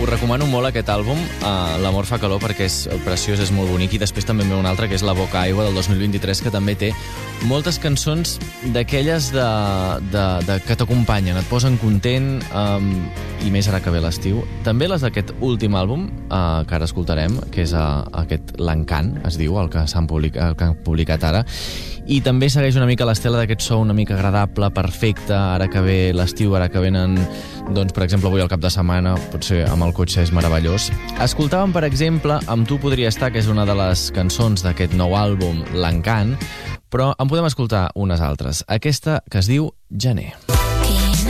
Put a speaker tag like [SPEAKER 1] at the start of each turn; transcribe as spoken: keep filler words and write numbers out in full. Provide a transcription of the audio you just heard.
[SPEAKER 1] Us recomano molt aquest àlbum, uh, L'amor fa calor, perquè és preciós, és molt bonic, i després també ve un altre, que és La boca aigua, del dos mil vint-i-tres, que també té moltes cançons d'aquelles de, de, de, que t'acompanyen, et posen content, um, i més ara que ve l'estiu. També les d'aquest últim àlbum, uh, que ara escoltarem, que és uh, aquest L'encant, es diu, el que s'han publicat, el que han publicat ara, i també segueix una mica l'estela d'aquest so una mica agradable, perfecte, ara que ve l'estiu, ara que venen, doncs, per exemple, avui al cap de setmana, potser amb el cotxe és meravellós. Escoltàvem, per exemple, Amb tu podria estar, que és una de les cançons d'aquest nou àlbum, L'encant, però en podem escoltar unes altres. Aquesta que es diu Gener.